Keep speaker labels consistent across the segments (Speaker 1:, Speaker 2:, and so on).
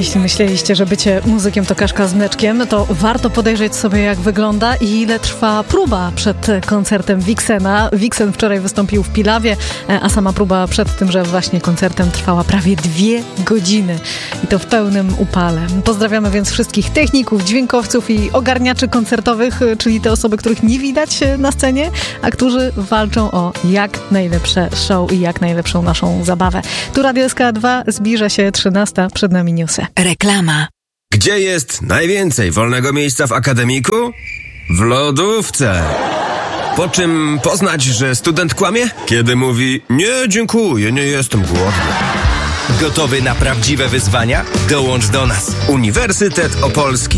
Speaker 1: Jeśli myśleliście, że bycie muzykiem to kaszka z mleczkiem, to warto podejrzeć sobie, jak wygląda i ile trwa próba przed koncertem Vixena. Vixen wczoraj wystąpił w Pilawie, a sama próba przed tymże właśnie koncertem trwała prawie 2 godziny. I to w pełnym upale. Pozdrawiamy więc wszystkich techników, dźwiękowców i ogarniaczy koncertowych, czyli te osoby, których nie widać na scenie, a którzy walczą o jak najlepsze show i jak najlepszą naszą zabawę. Tu Radio SK2, zbliża się 13, przed nami newsy.
Speaker 2: Reklama.
Speaker 3: Gdzie jest najwięcej wolnego miejsca w akademiku? W lodówce. Po czym poznać, że student kłamie? Kiedy mówi: nie, dziękuję, nie jestem głodny.
Speaker 4: Gotowy na prawdziwe wyzwania? Dołącz do nas.
Speaker 3: Uniwersytet Opolski.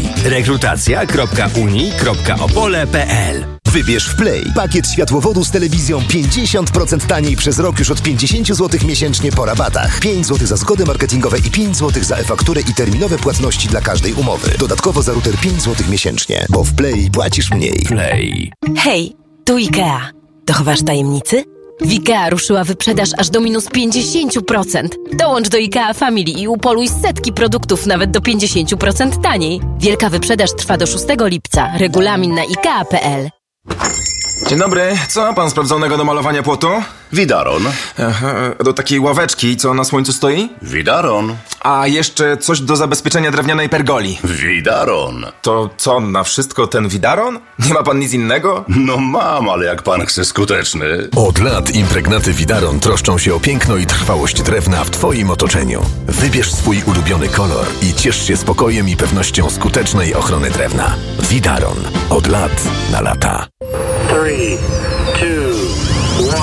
Speaker 4: Rekrutacja.uni.opole.pl.
Speaker 5: Wybierz w Play pakiet światłowodu z telewizją 50% taniej przez rok już od 50 zł miesięcznie po rabatach. 5 zł za zgody marketingowe i 5 zł za e-fakturę i terminowe płatności dla każdej umowy. Dodatkowo za router 5 zł miesięcznie, bo w Play płacisz mniej.
Speaker 3: Play.
Speaker 2: Hej, tu IKEA. Dochowasz tajemnicy? W IKEA ruszyła wyprzedaż aż do minus 50%. Dołącz do IKEA Family i upoluj setki produktów nawet do 50% taniej. Wielka wyprzedaż trwa do 6 lipca. Regulamin na IKEA.pl.
Speaker 6: Dzień dobry, co ma pan sprawdzonego do malowania płotu?
Speaker 7: Widaron.
Speaker 6: Do takiej ławeczki, co na słońcu stoi?
Speaker 7: Widaron.
Speaker 6: A jeszcze coś do zabezpieczenia drewnianej pergoli.
Speaker 7: Widaron.
Speaker 6: To co, na wszystko ten widaron? Nie ma pan nic innego?
Speaker 7: No mam, ale jak pan chce skuteczny.
Speaker 5: Od lat impregnaty Widaron troszczą się o piękno i trwałość drewna w Twoim otoczeniu. Wybierz swój ulubiony kolor i ciesz się spokojem i pewnością skutecznej ochrony drewna. Widaron. Od lat na lata.
Speaker 8: 3, 2,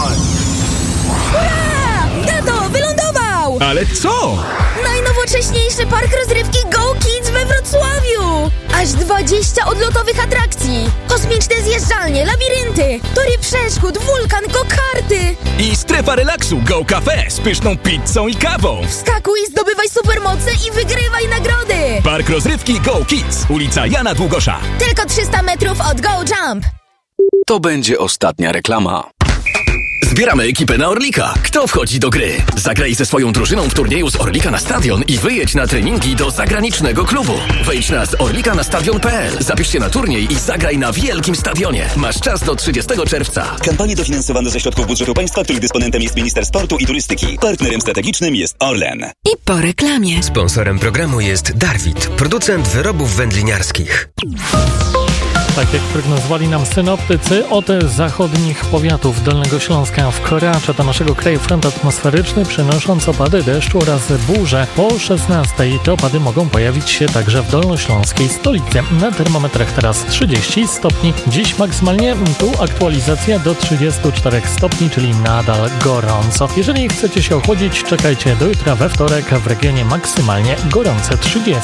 Speaker 8: 1.
Speaker 9: Tato, wylądował!
Speaker 10: Ale co?
Speaker 9: Najnowocześniejszy park rozrywki Go Kids we Wrocławiu! Aż 20 odlotowych atrakcji! Kosmiczne zjeżdżalnie, labirynty, tory przeszkód, wulkan, go-karty!
Speaker 10: I strefa relaksu Go Cafe z pyszną pizzą i kawą!
Speaker 9: Wskakuj, zdobywaj supermoce i wygrywaj nagrody!
Speaker 10: Park rozrywki Go Kids, ulica Jana Długosza.
Speaker 9: Tylko 300 metrów od Go Jump!
Speaker 11: To będzie ostatnia reklama. Zbieramy ekipę na Orlika. Kto wchodzi do gry? Zagraj ze swoją drużyną w turnieju z Orlika na Stadion i wyjedź na treningi do zagranicznego klubu. Wejdź na zorlikanastadion.pl. Zapisz się na turniej i zagraj na wielkim stadionie. Masz czas do 30 czerwca.
Speaker 12: Kampanie dofinansowane ze środków budżetu państwa, których dysponentem jest Minister Sportu i Turystyki. Partnerem strategicznym jest Orlen.
Speaker 2: I po reklamie.
Speaker 3: Sponsorem programu jest Darwit, producent wyrobów wędliniarskich.
Speaker 13: Tak jak prognozowali nam synoptycy, od zachodnich powiatów Dolnego Śląska wkracza do naszego kraju front atmosferyczny, przynosząc opady deszczu oraz burze. Po 16 te opady mogą pojawić się także w dolnośląskiej stolicy. Na termometrach teraz 30 stopni. Dziś maksymalnie tu aktualizacja do 34 stopni, czyli nadal gorąco. Jeżeli chcecie się ochłodzić, czekajcie do jutra we wtorek, w regionie maksymalnie gorące 30.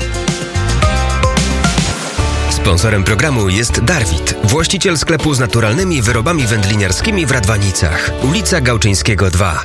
Speaker 3: Sponsorem programu jest Darwit, właściciel sklepu z naturalnymi wyrobami wędliniarskimi w Radwanicach. Ulica Gałczyńskiego 2.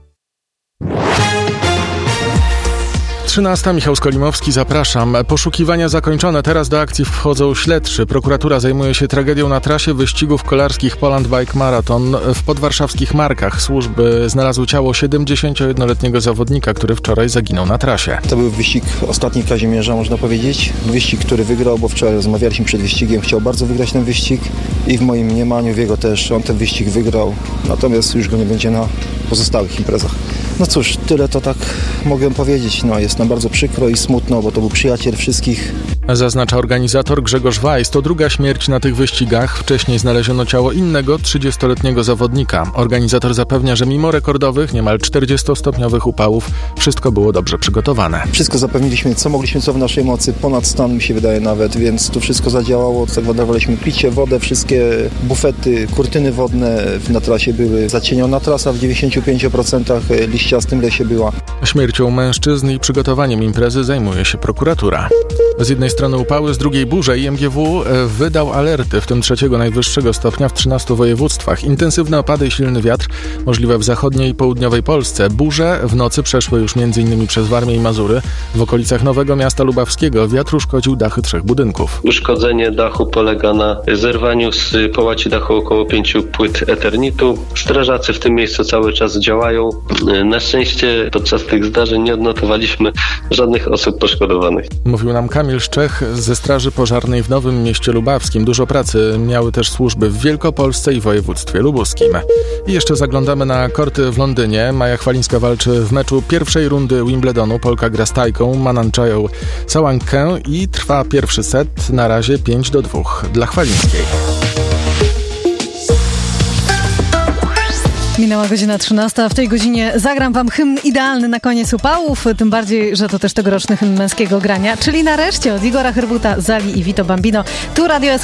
Speaker 14: 13. Michał Skolimowski, zapraszam. Poszukiwania zakończone. Teraz do akcji wchodzą śledczy. Prokuratura zajmuje się tragedią na trasie wyścigów kolarskich Poland Bike Marathon w podwarszawskich Markach. Służby znalazły ciało 71-letniego zawodnika, który wczoraj zaginął na trasie.
Speaker 15: To był wyścig ostatni Kazimierza, można powiedzieć. Wyścig, który wygrał, bo wczoraj rozmawialiśmy przed wyścigiem. Chciał bardzo wygrać ten wyścig i w moim mniemaniu, w jego też, on ten wyścig wygrał. Natomiast już go nie będzie na pozostałych imprezach. No cóż, tyle to tak mogę powiedzieć. No, jest nam bardzo przykro i smutno, bo to był przyjaciel wszystkich.
Speaker 14: Zaznacza organizator Grzegorz Wajs. To druga śmierć na tych wyścigach. Wcześniej znaleziono ciało innego, 30-letniego zawodnika. Organizator zapewnia, że mimo rekordowych, niemal 40-stopniowych upałów, wszystko było dobrze przygotowane.
Speaker 15: Wszystko zapewniliśmy, co mogliśmy, co w naszej mocy, ponad stan mi się wydaje nawet, więc tu wszystko zadziałało. Zagospodarowaliśmy picie, wodę, wszystkie bufety, kurtyny wodne na trasie były. Zacieniona trasa w 95% liściastym lesie była.
Speaker 14: Śmiercią mężczyzn i przygotowaniem imprezy zajmuje się prokuratura. Z jednej strony upały, z drugiej burze i MGW wydał alerty, w tym 3 najwyższego stopnia w 13 województwach. Intensywne opady i silny wiatr możliwe w zachodniej i południowej Polsce. Burze w nocy przeszły już m.in. przez Warmię i Mazury. W okolicach Nowego Miasta Lubawskiego wiatr uszkodził dachy 3 budynków.
Speaker 16: Uszkodzenie dachu polega na zerwaniu z połaci dachu około 5 płyt eternitu. Strażacy w tym miejscu cały czas czas działają. Na szczęście podczas tych zdarzeń nie odnotowaliśmy żadnych osób poszkodowanych.
Speaker 14: Mówił nam Kamil Szczech ze Straży Pożarnej w Nowym Mieście Lubawskim. Dużo pracy miały też służby w Wielkopolsce i województwie lubuskim. I jeszcze zaglądamy na korty w Londynie. Maja Chwalińska walczy w meczu pierwszej rundy Wimbledonu. Polka gra z Tajką Mananchają Sałankę i trwa pierwszy set. Na razie 5-2 dla Chwalińskiej.
Speaker 1: Minęła godzina 13, a w tej godzinie zagram wam hymn idealny na koniec upałów, tym bardziej, że to też tegoroczny hymn męskiego grania, czyli nareszcie od Igora Herbuta, Zali i Vito Bambino. Tu Radio SK.